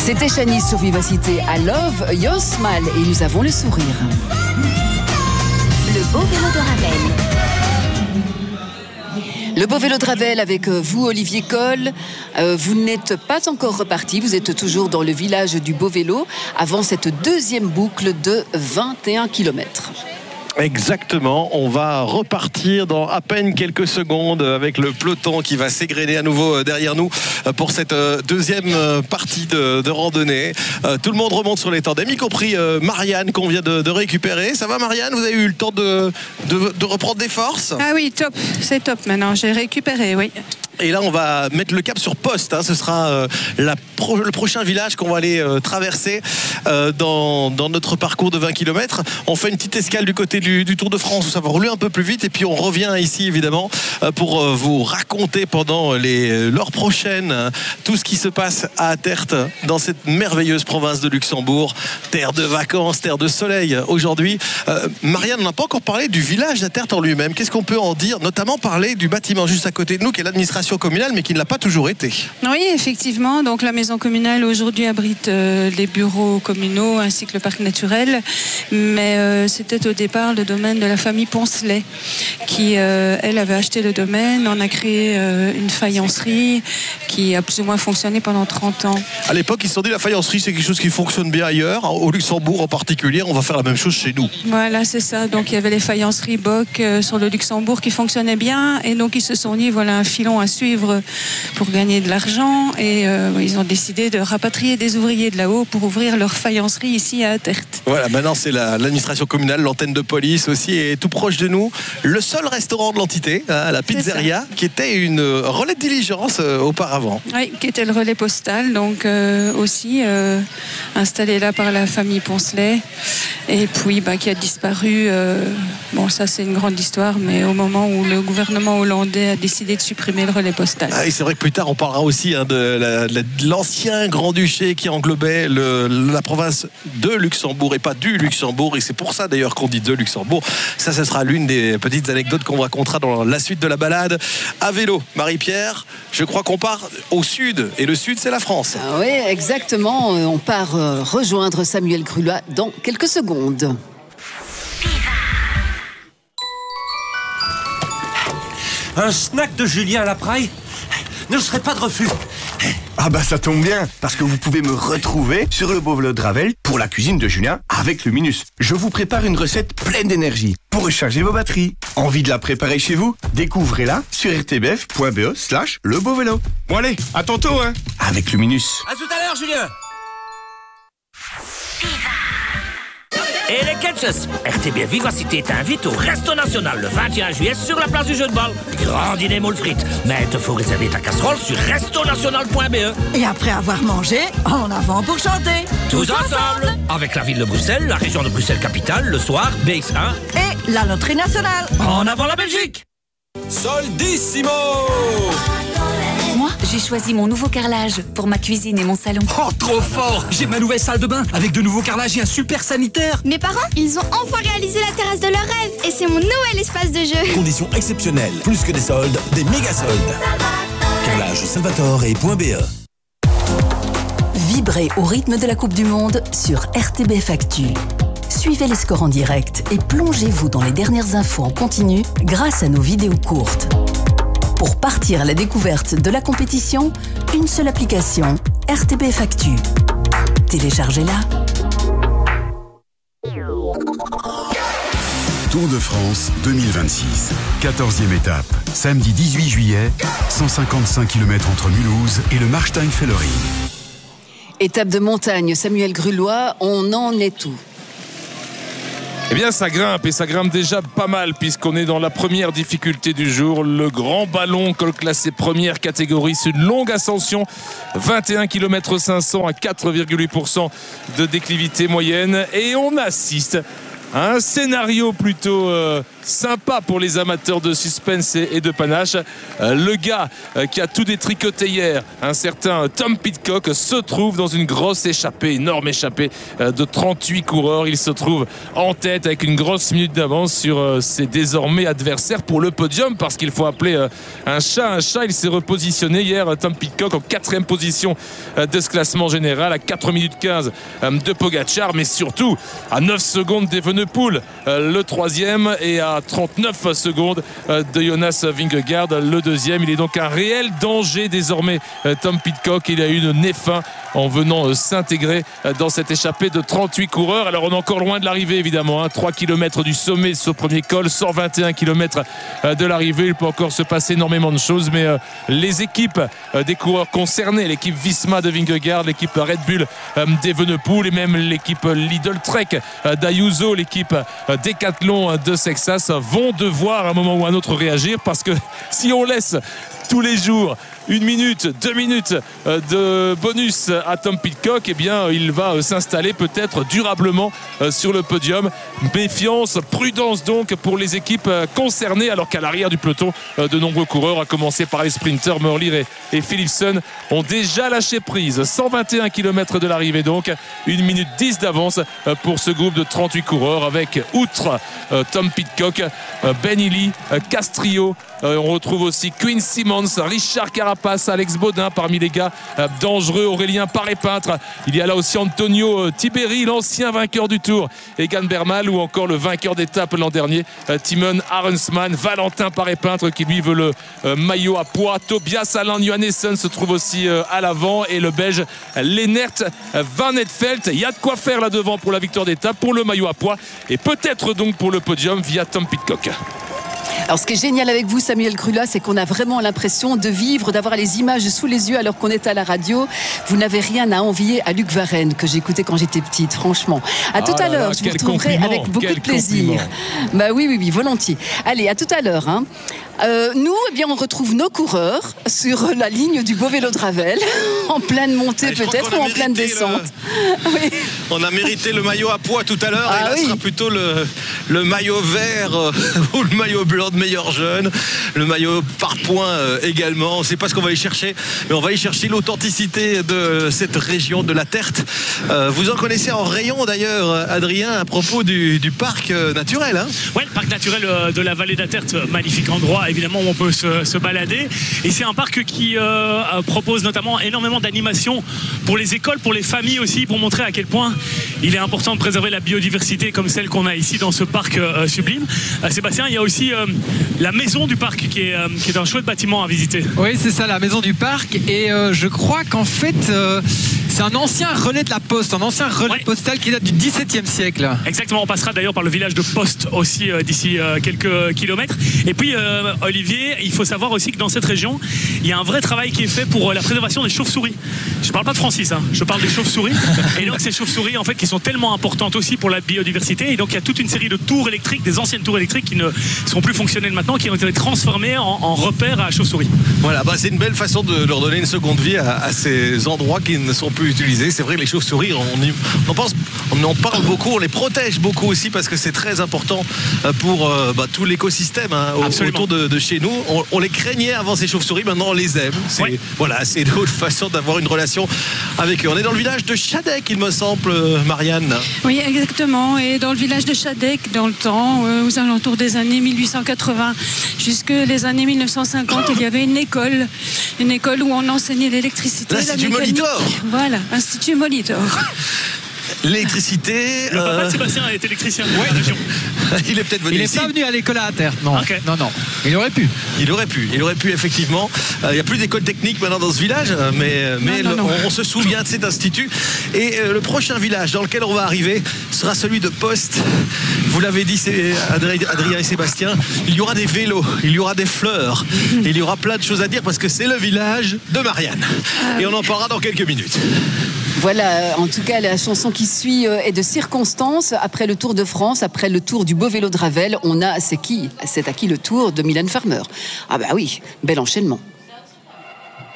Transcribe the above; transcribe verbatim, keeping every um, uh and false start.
C'était Shanice sur Vivacité à Love, Your Smile et nous avons le sourire. Le beau vélo de Ravel. Le beau vélo de Ravel avec vous, Olivier Coll. Euh, vous n'êtes pas encore reparti, vous êtes toujours dans le village du beau vélo avant cette deuxième boucle de vingt et un kilomètres. Exactement, on va repartir dans à peine quelques secondes avec le peloton qui va s'égrener à nouveau derrière nous pour cette deuxième partie de, de randonnée. Tout le monde remonte sur les tandems, y compris Marianne qu'on vient de, de récupérer. Ça va Marianne, vous avez eu le temps de, de, de reprendre des forces? Ah oui, top, c'est top maintenant, j'ai récupéré, oui. Et là, on va mettre le cap sur Poste. Hein. Ce sera euh, la pro- le prochain village qu'on va aller euh, traverser euh, dans, dans notre parcours de vingt kilomètres. On fait une petite escale du côté du, du Tour de France où ça va rouler un peu plus vite. Et puis, on revient ici, évidemment, euh, pour euh, vous raconter pendant les, l'heure prochaine euh, tout ce qui se passe à Attert, dans cette merveilleuse province de Luxembourg. Terre de vacances, terre de soleil. Aujourd'hui, euh, Marianne, on n'a pas encore parlé du village d'Attert en lui-même. Qu'est-ce qu'on peut en dire? Notamment parler du bâtiment juste à côté de nous, qui est l'administration communale, mais qui ne l'a pas toujours été. Oui, effectivement. Donc la maison communale aujourd'hui abrite euh, les bureaux communaux ainsi que le parc naturel. Mais euh, c'était au départ le domaine de la famille Poncelet qui, euh, elle, avait acheté le domaine. On a créé euh, une faïencerie qui a plus ou moins fonctionné pendant trente ans. À l'époque, ils se sont dit la faïencerie, c'est quelque chose qui fonctionne bien ailleurs. Au Luxembourg en particulier, on va faire la même chose chez nous. Voilà, c'est ça. Donc il y avait les faïenceries Bock euh, sur le Luxembourg qui fonctionnaient bien. Et donc ils se sont dit, voilà un filon à suivre pour gagner de l'argent et euh, ils ont décidé de rapatrier des ouvriers de là-haut pour ouvrir leur faïencerie ici à Attert. Voilà, maintenant c'est la, l'administration communale, l'antenne de police aussi et tout proche de nous. Le seul restaurant de l'entité, hein, la pizzeria, qui était une relais de diligence euh, auparavant. Oui, qui était le relais postal, donc euh, aussi euh, installé là par la famille Poncelet et puis bah, qui a disparu. Euh, bon, ça c'est une grande histoire, mais au moment où le gouvernement hollandais a décidé de supprimer le relais postal. Ah, et c'est vrai que plus tard on parlera aussi hein, de, la, de l'ancien Grand-Duché qui englobait le, la province de Luxembourg et pas du Luxembourg, et c'est pour ça d'ailleurs qu'on dit de Luxembourg. Ça, ce sera l'une des petites anecdotes qu'on racontera dans la suite de la balade à vélo. Marie-Pierre, je crois qu'on part au sud, et le sud c'est la France. Ah oui, exactement, on part rejoindre Samuel Grullois dans quelques secondes. Un snack de Julien à la Praille ne serait pas de refus. Ah bah ça tombe bien, parce que vous pouvez me retrouver sur le beau vélo de Ravel pour la cuisine de Julien avec Luminus. Je vous prépare une recette pleine d'énergie pour recharger vos batteries. Envie de la préparer chez vous? Découvrez-la sur rtbf.be slash le beau vélo. Bon allez, à tantôt hein, avec Luminus. À tout à l'heure Julien. Et les catchers, R T B Vivacité t'invite au Resto National le vingt et un juillet sur la place du jeu de balle. Grand dîner moule frites. Mais il faut réserver ta casserole sur resto national point b e. Et après avoir mangé, en avant pour chanter. Tous ensemble. Avec la ville de Bruxelles, la région de Bruxelles-Capitale, le soir, B X un. Et la loterie nationale. En avant la Belgique. Soldissimo! Moi, j'ai choisi mon nouveau carrelage pour ma cuisine et mon salon. Oh, trop fort! J'ai ma nouvelle salle de bain avec de nouveaux carrelages et un super sanitaire. Mes parents, ils ont enfin réalisé la terrasse de leur rêve et c'est mon nouvel espace de jeu. Conditions exceptionnelles, plus que des soldes, des méga soldes. Carrelage Salvatore et .be. Vibrez au rythme de la Coupe du Monde sur R T B F Actu. Suivez les scores en direct et plongez-vous dans les dernières infos en continu grâce à nos vidéos courtes. Pour partir à la découverte de la compétition, une seule application, R T B F Actu. Téléchargez-la. Tour de France deux mille vingt-six, quatorzième étape, samedi dix-huit juillet, cent cinquante-cinq kilomètres entre Mulhouse et le Marstein-Fellerin. Étape de montagne, Samuel Grullois, on en est où? Eh bien, ça grimpe et ça grimpe déjà pas mal puisqu'on est dans la première difficulté du jour. Le grand ballon, col classé première catégorie. C'est une longue ascension, vingt et un kilomètres cinq cents à quatre virgule huit pour cent de déclivité moyenne. Et on assiste à un scénario plutôt euh, sympa pour les amateurs de suspense et de panache. Le gars qui a tout détricoté hier, un certain Tom Pidcock, se trouve dans une grosse échappée, énorme échappée de trente-huit coureurs. Il se trouve en tête avec une grosse minute d'avance sur ses désormais adversaires pour le podium, parce qu'il faut appeler un chat un chat. Il s'est repositionné hier, Tom Pidcock, en quatrième position de ce classement général, à quatre minutes quinze de Pogacar, mais surtout à neuf secondes d'Evenepoel, le troisième, et à trente-neuf secondes de Jonas Vingegaard, le deuxième. Il est donc un réel danger désormais, Tom Pidcock. Il a eu le nez fin en venant s'intégrer dans cette échappée de trente-huit coureurs. Alors on est encore loin de l'arrivée évidemment, hein. trois kilomètres du sommet de ce premier col, cent vingt et un kilomètres de l'arrivée. Il peut encore se passer énormément de choses, mais euh, les équipes euh, des coureurs concernés, l'équipe Visma de Vingegaard, l'équipe Red Bull euh, d'Evenepoel et même l'équipe Lidl Trek euh, d'Ayuso, l'équipe euh, Decathlon de Sexas, vont devoir à un moment ou à un autre réagir, parce que si on laisse tous les jours une minute, deux minutes de bonus à Tom Pidcock, eh bien il va s'installer peut-être durablement sur le podium. Méfiance, prudence donc pour les équipes concernées, alors qu'à l'arrière du peloton, de nombreux coureurs, à commencer par les sprinters Merlier et Philipsen, ont déjà lâché prise. cent vingt et un kilomètres de l'arrivée donc, une minute dix d'avance pour ce groupe de trente-huit coureurs, avec outre Tom Pidcock, Ben Illy, Castrillo, on retrouve aussi Quinn Simmons, Richard Carapace, Alex Baudin parmi les gars euh, dangereux, Aurélien Paré-Peintre. Il y a là aussi Antonio euh, Tiberi, l'ancien vainqueur du Tour, Egan Bernal, ou encore le vainqueur d'étape l'an dernier, euh, Timon Arensman, Valentin Paré-Peintre qui lui veut le euh, maillot à poids. Tobias Alain Johannessen se trouve aussi euh, à l'avant, et le Belge Lennert Van Eetvelt. Il y a de quoi faire là devant pour la victoire d'étape, pour le maillot à poids, et peut-être donc pour le podium via Tom Pidcock. Alors ce qui est génial avec vous, Samuel Krula, c'est qu'on a vraiment l'impression de vivre, d'avoir les images sous les yeux alors qu'on est à la radio. Vous n'avez rien à envier à Luc Varenne, que j'écoutais quand j'étais petite, franchement. À ah tout à l'heure, là, je vous retrouverai avec beaucoup de plaisir. Compliment. Bah oui, oui, oui, volontiers. Allez, à tout à l'heure. Hein. Euh, nous, eh bien, on retrouve nos coureurs sur la ligne du Beau-Vélo de Ravel, en pleine montée Allez, peut-être, ou en pleine descente. Le... Oui. On a mérité le maillot à poids tout à l'heure, ah, et là, oui. ce sera plutôt le, le maillot vert euh, ou le maillot blanc de meilleur jeune, le maillot par points euh, également. On ne sait pas ce qu'on va aller chercher, mais on va aller chercher l'authenticité de cette région de la Tertre. Euh, vous en connaissez en rayon d'ailleurs, Adrien, à propos du, du parc euh, naturel. Hein. Oui, le parc naturel euh, de la vallée de la Tertre, magnifique endroit évidemment où on peut se, se balader, et c'est un parc qui euh, propose notamment énormément d'animations pour les écoles, pour les familles aussi, pour montrer à quel point il est important de préserver la biodiversité comme celle qu'on a ici dans ce parc euh, sublime. Euh, Sébastien, il y a aussi euh, la maison du parc qui est, euh, qui est un chouette bâtiment à visiter. Oui, c'est ça, la maison du parc, et euh, je crois qu'en fait euh, c'est un ancien relais de la Poste, un ancien relais ouais. postal qui date du dix-septième siècle. Exactement, on passera d'ailleurs par le village de Poste aussi euh, d'ici euh, quelques kilomètres. Et puis euh, Olivier, il faut savoir aussi que dans cette région, il y a un vrai travail qui est fait pour la préservation des chauves-souris. Je ne parle pas de Francis, hein, je parle des chauves-souris. Et donc ces chauves-souris en fait qui sont tellement importantes aussi pour la biodiversité. Et donc il y a toute une série de tours électriques, des anciennes tours électriques qui ne sont plus fonctionnelles maintenant, qui ont été transformées en, en repères à chauves-souris. Voilà, bah c'est une belle façon de leur donner une seconde vie à, à ces endroits qui ne sont plus utilisés. C'est vrai que les chauves-souris, on, y, on pense, on en parle beaucoup, on les protège beaucoup aussi parce que c'est très important pour euh, bah, tout l'écosystème hein, autour de, de chez nous. On, on les craignait avant ces chauves-souris, maintenant on les aime. C'est, ouais. Voilà, c'est une autre façon d'avoir une relation avec eux. On est dans le village de Chadec, il me semble, Marianne. Oui, exactement. Et dans le village de Chadec, dans le temps, euh, aux alentours des années mille huit cent quatre-vingts, jusque les années mille neuf cent cinquante, il y avait une école, une école où on enseignait l'électricité. L'Institut Molitor. Voilà, Institut Molitor. L'électricité. Le papa euh... de Sébastien est électricien de ouais. la région. Il est peut-être venu Il ici. n'est pas venu à l'école à la Terre. Non. Okay. non, non. Il aurait pu. Il aurait pu. Il aurait pu effectivement. Il euh, n'y a plus d'école technique maintenant dans ce village, mais, mais non, non, le, non. On, on se souvient de cet institut. Et euh, le prochain village dans lequel on va arriver sera celui de Poste. Vous l'avez dit, c'est Adrien et Sébastien. Il y aura des vélos, il y aura des fleurs, et il y aura plein de choses à dire parce que c'est le village de Marianne. Et on en parlera dans quelques minutes. Voilà, en tout cas, la chanson qui suit est de circonstance. Après le Tour de France, après le Tour du Beau-Vélo de Ravel, on a, c'est qui ? C'est à qui le Tour de Mylène Farmer ? Ah bah oui, bel enchaînement.